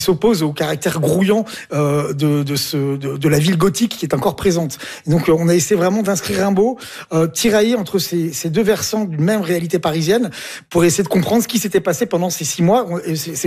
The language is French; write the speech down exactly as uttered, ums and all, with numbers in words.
s'oppose au caractère grouillant euh, de, de, ce, de, de la ville gothique qui est encore présente. Et donc on a essayé vraiment d'inscrire Rimbaud, euh, tiraillé entre ces, ces deux versants d'une même réalité parisienne pour essayer de comprendre ce qui s'était passé pendant ces six mois. C'est,